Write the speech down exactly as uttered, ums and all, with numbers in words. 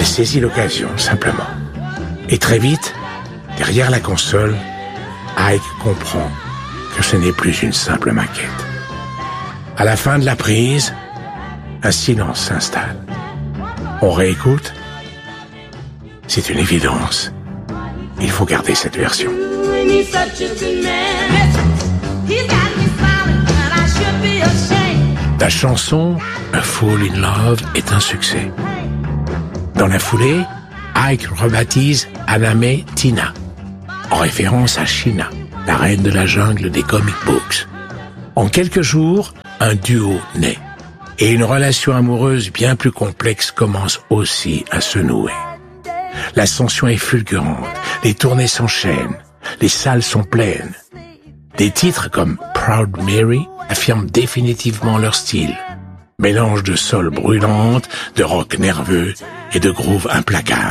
saisit l'occasion, simplement. Et très vite, derrière la console, Ike comprend que ce n'est plus une simple maquette. À la fin de la prise, un silence s'installe. On réécoute. C'est une évidence. Il faut garder cette version. La chanson A Fool in Love est un succès. Dans la foulée, Ike rebaptise Aname Tina, en référence à Sheena, la reine de la jungle des comic books. En quelques jours, un duo naît. Et une relation amoureuse bien plus complexe commence aussi à se nouer. L'ascension est fulgurante, les tournées s'enchaînent, les salles sont pleines. Des titres comme Proud Mary affirment définitivement leur style. Mélange de soul brûlante, de rock nerveux et de groove implacable.